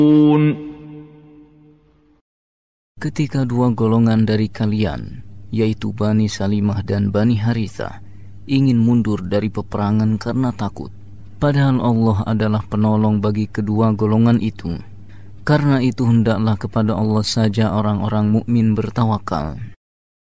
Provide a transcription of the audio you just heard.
Ketika dua golongan dari kalian, yaitu Bani Salimah dan Bani Harithah, ingin mundur dari peperangan karena takut, padahal Allah adalah penolong bagi kedua golongan itu. Karena itu hendaklah kepada Allah saja orang-orang mukmin bertawakal.